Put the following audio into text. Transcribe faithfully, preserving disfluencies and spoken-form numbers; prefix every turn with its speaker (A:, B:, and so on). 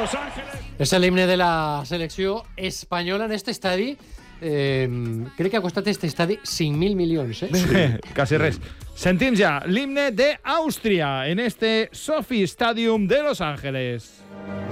A: Los Ángeles.
B: És l'himne de la selecció espanyola en este estadi. Eh, crec que ha costat este estadi cinc mil milions, eh?
C: Sí. Quasi res. Sentim ja l'himne d'Àustria en este Sophie Stadium de Los Ángeles.